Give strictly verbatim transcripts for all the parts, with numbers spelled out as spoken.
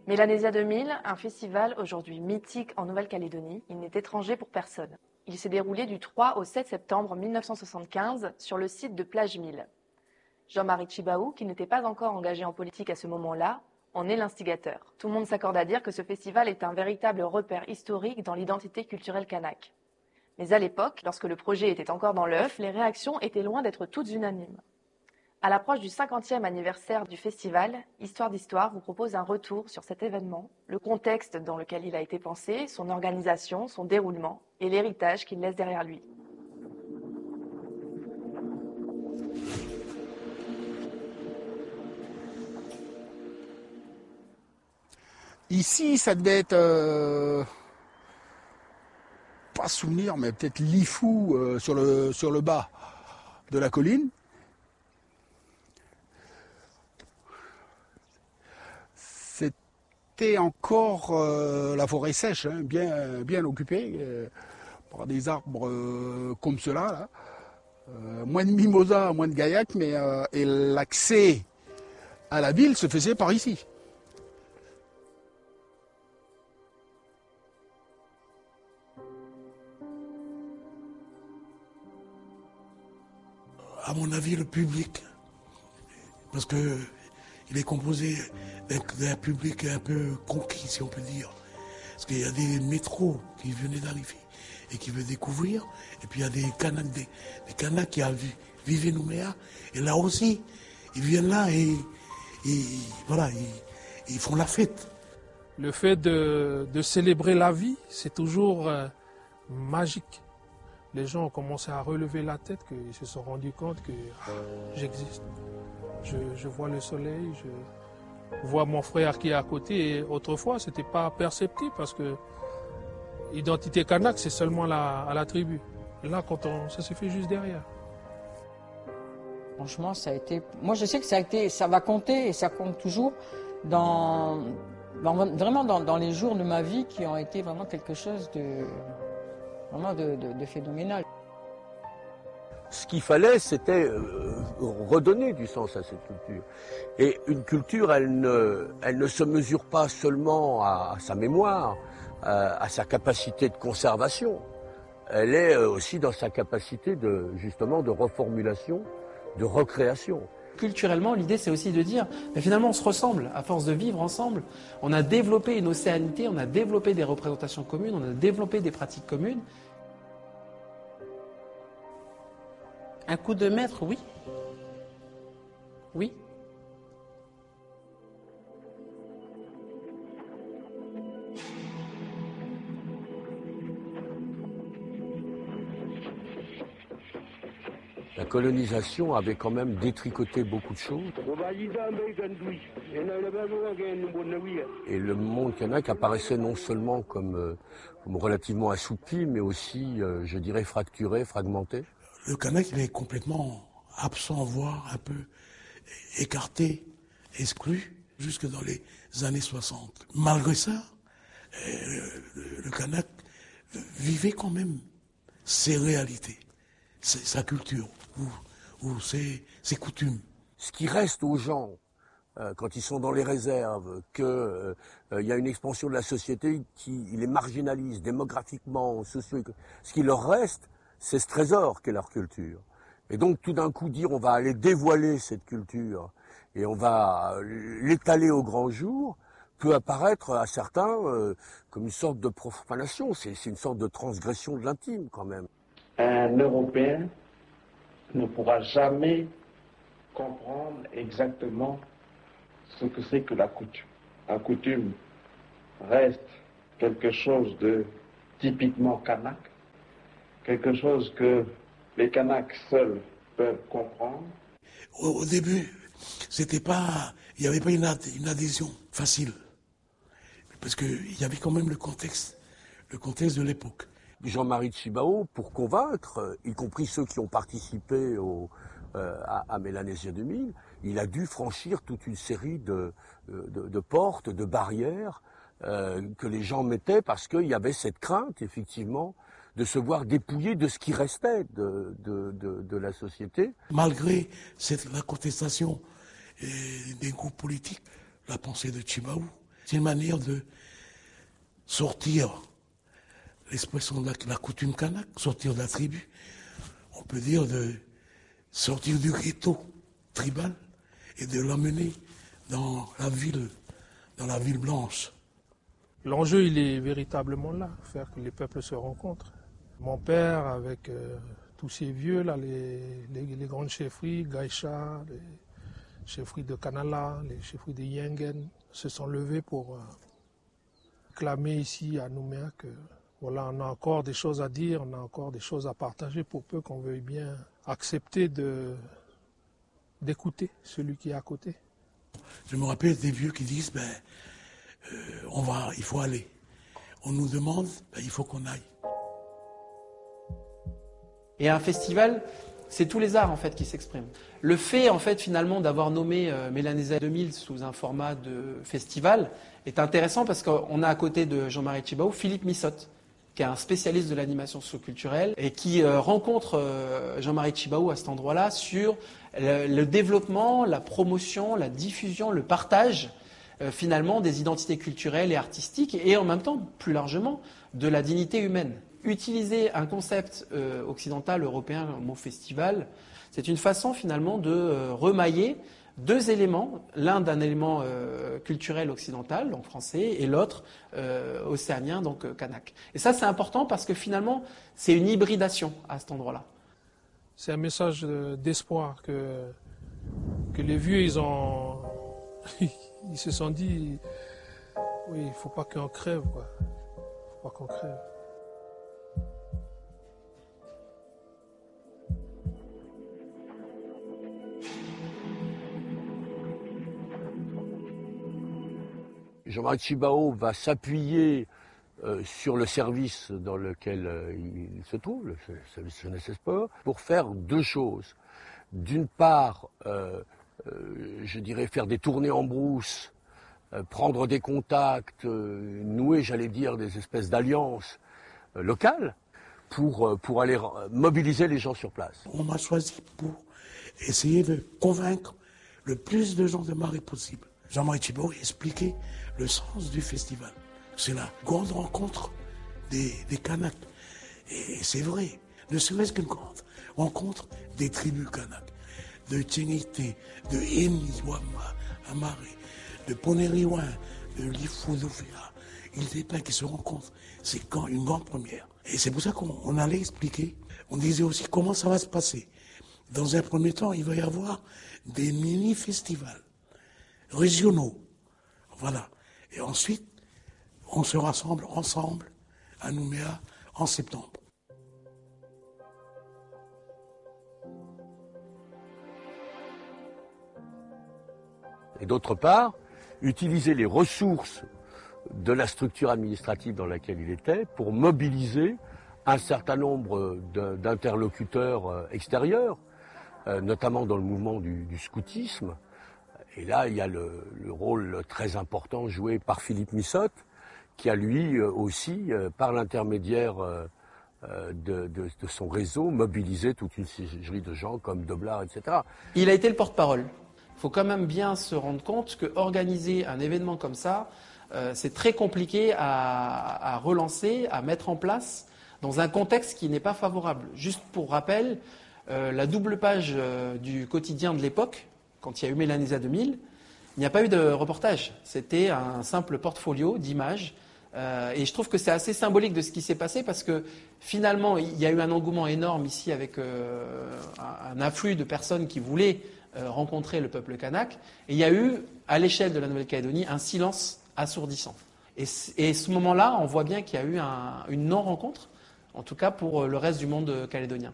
Mélanésia deux mille, un festival aujourd'hui mythique en Nouvelle-Calédonie, il n'est étranger pour personne. Il s'est déroulé du trois au sept septembre mille neuf cent soixante-quinze sur le site de Plage Mille. Jean-Marie Tjibaou, qui n'était pas encore engagé en politique à ce moment-là, en est l'instigateur. Tout le monde s'accorde à dire que ce festival est un véritable repère historique dans l'identité culturelle kanak. Mais à l'époque, lorsque le projet était encore dans l'œuf, les réactions étaient loin d'être toutes unanimes. À l'approche du cinquantième anniversaire du festival, Histoire d'Histoire vous propose un retour sur cet événement, le contexte dans lequel il a été pensé, son organisation, son déroulement et l'héritage qu'il laisse derrière lui. Ici, ça devait être, euh, pas souvenir, mais peut-être Lifou euh, sur, le, sur le bas de la colline. C'était encore euh, la forêt sèche, hein, bien, bien occupée euh, par des arbres euh, comme cela. Là. Euh, moins de mimosa, moins de gaillac, mais euh, et l'accès à la ville se faisait par ici. À mon avis, le public, parce que il est composé d'un public un peu conquis, si on peut dire. Parce qu'il y a des métros qui venaient d'arriver et qui veulent découvrir, et puis il y a des Kanaks, des, des Kanaks qui vivaient Nouméa, et là aussi, ils viennent là et, et voilà, ils, ils font la fête. Le fait de, de célébrer la vie, c'est toujours euh, magique. Les gens ont commencé à relever la tête, qu'ils se sont rendus compte que ah, j'existe. Je, je vois le soleil, je vois mon frère qui est à côté. Et autrefois, ce n'était pas perceptible parce que l'identité kanak, c'est seulement la, à la tribu. Là, quand on, ça se fait juste derrière. Franchement, ça a été. Moi, je sais que ça a été, ça va compter et ça compte toujours dans, dans vraiment dans, dans les jours de ma vie qui ont été vraiment quelque chose de. Vraiment de, de, de phénoménal. Ce qu'il fallait, c'était euh, redonner du sens à cette culture. Et une culture, elle ne, elle ne se mesure pas seulement à, à sa mémoire, à, à sa capacité de conservation. Elle est aussi dans sa capacité de, justement, de reformulation, de recréation. Culturellement, l'idée, c'est aussi de dire, mais finalement, on se ressemble, à force de vivre ensemble. On a développé une océanité, on a développé des représentations communes, on a développé des pratiques communes. Un coup de maître, oui. Oui. La colonisation avait quand même détricoté beaucoup de choses. Et le monde kanak apparaissait non seulement comme, euh, comme relativement assoupi, mais aussi, euh, je dirais, fracturé, fragmenté. Le kanak, il est complètement absent, voire un peu écarté, exclu, jusque dans les années soixante. Malgré ça, le kanak vivait quand même ses réalités, sa culture, ou, ou ses, ses coutumes. Ce qui reste aux gens, euh, quand ils sont dans les réserves, qu'il euh, y a une expansion de la société qui les marginalise démographiquement, socio-économiquement, ce qui leur reste, c'est ce trésor qu'est leur culture. Et donc tout d'un coup dire on va aller dévoiler cette culture et on va l'étaler au grand jour peut apparaître à certains euh, comme une sorte de profanation. C'est, c'est une sorte de transgression de l'intime quand même. Un Européen ne pourra jamais comprendre exactement ce que c'est que la coutume. La coutume reste quelque chose de typiquement kanak, quelque chose que les Kanaks seuls peuvent comprendre. Au, au début, c'était pas, il n'y avait pas une, ad, une adhésion facile, parce qu'il y avait quand même le contexte, le contexte de l'époque. Jean-Marie Tjibaou, pour convaincre, y compris ceux qui ont participé au, euh, à, à Mélanésia deux mille, il a dû franchir toute une série de, de, de portes, de barrières euh, que les gens mettaient parce qu'il y avait cette crainte, effectivement, de se voir dépouillé de ce qui restait de, de, de, de la société. Malgré cette, la contestation euh, des groupes politiques, la pensée de Tjibaou C'est une manière de sortir l'expression de la, la coutume kanak, sortir de la tribu. On peut dire de sortir du ghetto tribal et de l'emmener dans la ville, dans la ville blanche. L'enjeu, il est véritablement là, faire que les peuples se rencontrent. Mon père, avec euh, tous ces vieux, là, les, les, les grandes chefferies, Gaïcha, les chefferies de Kanala, les chefferies de Yengen, se sont levés pour euh, clamer ici à Nouméa que voilà, on a encore des choses à dire, on a encore des choses à partager pour peu qu'on veuille bien accepter de, d'écouter celui qui est à côté. Je me rappelle des vieux qui disent, ben, euh, on va, il faut aller. On nous demande, ben, il faut qu'on aille. Et un festival, c'est tous les arts en fait qui s'expriment. Le fait en fait finalement d'avoir nommé euh, Mélanésia deux mille sous un format de festival est intéressant parce qu'on a à côté de Jean-Marie Tjibaou Philippe Missotte, qui est un spécialiste de l'animation socioculturelle et qui euh, rencontre euh, Jean-Marie Tjibaou à cet endroit-là sur le, le développement, la promotion, la diffusion, le partage euh, finalement des identités culturelles et artistiques et en même temps, plus largement, de la dignité humaine. Utiliser un concept euh, occidental, européen, le mot festival, c'est une façon finalement de euh, remailler deux éléments, l'un d'un élément euh, culturel occidental, donc français, et l'autre euh, océanien, donc euh, kanak. Et ça, c'est important parce que finalement, c'est une hybridation à cet endroit-là. C'est un message d'espoir que, que les vieux, ils ont, ils se sont dit, oui, il ne faut pas qu'on crève, quoi. Il ne faut pas qu'on crève. Jean-Marie Tjibaou va s'appuyer euh, sur le service dans lequel euh, il se trouve, le service jeunesse et sport, pour faire deux choses. D'une part, euh, euh, je dirais faire des tournées en brousse, euh, prendre des contacts, euh, nouer, j'allais dire, des espèces d'alliances euh, locales pour, euh, pour aller mobiliser les gens sur place. On m'a choisi pour essayer de convaincre le plus de gens de Marais possible. Jean-Marie Tjibaou expliquait le sens du festival. C'est la grande rencontre des, des Kanaks. Et c'est vrai, ne serait-ce qu'une grande rencontre des tribus Kanaks, de Tchénité, de Eniwama, Amare, de Poneriwan, de Lifoudoufia. Ils étaient plein qui se rencontrent. C'est quand une grande première. Et c'est pour ça qu'on allait expliquer. On disait aussi comment ça va se passer. Dans un premier temps, il va y avoir des mini-festivals régionaux. Voilà. Et ensuite, on se rassemble ensemble à Nouméa en septembre. Et d'autre part, utiliser les ressources de la structure administrative dans laquelle il était pour mobiliser un certain nombre d'interlocuteurs extérieurs, notamment dans le mouvement du, du scoutisme. Et là, il y a le, le rôle très important joué par Philippe Missotte, qui a lui aussi, par l'intermédiaire de, de, de son réseau, mobilisé toute une série de gens comme Doblar, et cetera. Il a été le porte-parole. Il faut quand même bien se rendre compte qu'organiser un événement comme ça, euh, c'est très compliqué à, à relancer, à mettre en place dans un contexte qui n'est pas favorable. Juste pour rappel, euh, la double page euh, du quotidien de l'époque, quand il y a eu Mélanésia deux mille, il n'y a pas eu de reportage. C'était un simple portfolio d'images. Euh, et je trouve que c'est assez symbolique de ce qui s'est passé parce que finalement, il y a eu un engouement énorme ici avec euh, un, un afflux de personnes qui voulaient euh, rencontrer le peuple kanak. Et il y a eu, à l'échelle de la Nouvelle-Calédonie, un silence assourdissant. Et, et ce moment-là, on voit bien qu'il y a eu un, une non-rencontre, en tout cas pour le reste du monde calédonien.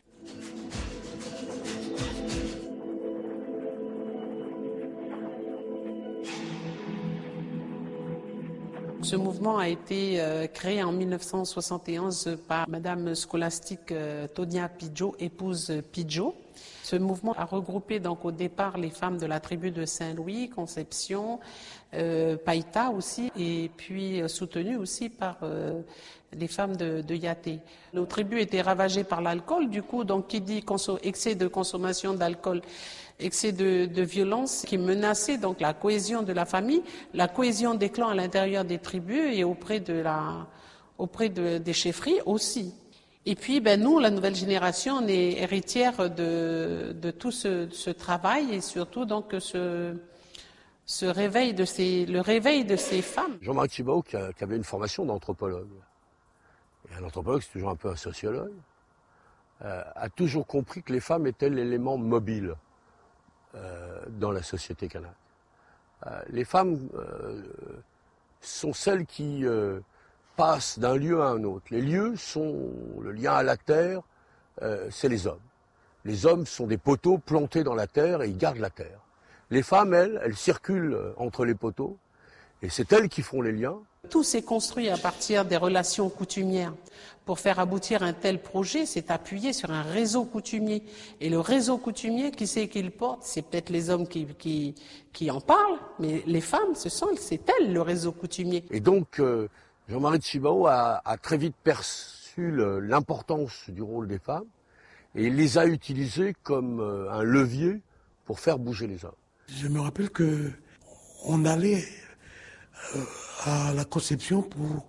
Ce mouvement a été euh, créé en mille neuf cent soixante et onze par Madame Scolastique euh, Tonia Pidgeot, épouse Pidgeot. Ce mouvement a regroupé donc au départ les femmes de la tribu de Saint-Louis, Conception, euh, Païta aussi, et puis euh, soutenu aussi par euh, les femmes de, de Yaté. Nos tribus étaient ravagées par l'alcool, du coup, donc qui dit excès de consommation d'alcool, excès de, de violence, qui menaçait donc la cohésion de la famille, la cohésion des clans à l'intérieur des tribus et auprès de la, auprès de, des chefferies aussi. Et puis, ben, nous, la nouvelle génération, on est héritière de, de tout ce, ce travail et surtout donc ce, ce réveil de ces, le réveil de ces femmes. Jean-Marie Tjibaou, qui, qui avait une formation d'anthropologue, et un anthropologue, c'est toujours un peu un sociologue, euh, a toujours compris que les femmes étaient l'élément mobile euh, dans la société kanak. Euh, les femmes euh, sont celles qui euh, passent d'un lieu à un autre. Les lieux sont le lien à la terre, euh, c'est les hommes. Les hommes sont des poteaux plantés dans la terre et ils gardent la terre. Les femmes, elles, elles circulent entre les poteaux et c'est elles qui font les liens. Tout s'est construit à partir des relations coutumières. Pour faire aboutir un tel projet, c'est appuyé sur un réseau coutumier. Et le réseau coutumier, qui c'est qui le porte? C'est peut-être les hommes qui, qui, qui en parlent, mais les femmes, ce sont, c'est elles le réseau coutumier. Et donc, euh, Jean-Marie Tjibaou a, a très vite perçu l'importance du rôle des femmes et il les a utilisées comme euh, un levier pour faire bouger les hommes. Je me rappelle que on allait euh, à la Conception pour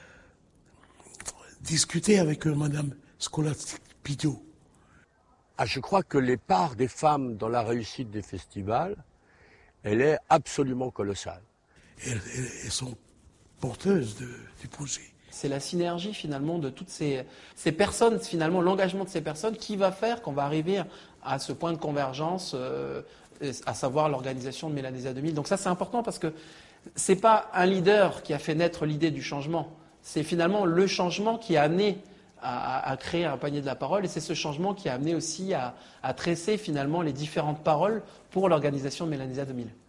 discuter avec euh, Madame Scholastique Pidiot. Ah, je crois que les parts des femmes dans la réussite des festivals, elle est absolument colossale. Elles, elles, elles sont porteuses de, du projet. C'est la synergie finalement de toutes ces, ces personnes, finalement l'engagement de ces personnes qui va faire qu'on va arriver à ce point de convergence, euh, à savoir l'organisation de Mélanésia deux mille. Donc ça c'est important parce que c'est pas un leader qui a fait naître l'idée du changement, c'est finalement le changement qui a amené à, à, à créer un panier de la parole et c'est ce changement qui a amené aussi à, à tresser finalement les différentes paroles pour l'organisation de Mélanésia deux mille.